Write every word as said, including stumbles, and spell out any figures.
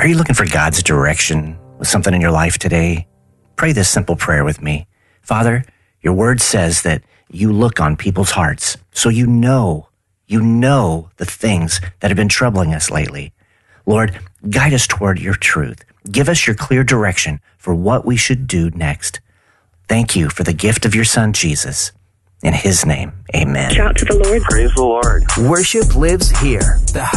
Are you looking for God's direction with something in your life today? Pray this simple prayer with me. Father, your word says that you look on people's hearts, so you know, you know the things that have been troubling us lately. Lord, guide us toward your truth. Give us your clear direction for what we should do next. Thank you for the gift of your Son, Jesus. In his name, amen. Shout to the Lord. Praise the Lord. Worship lives here. The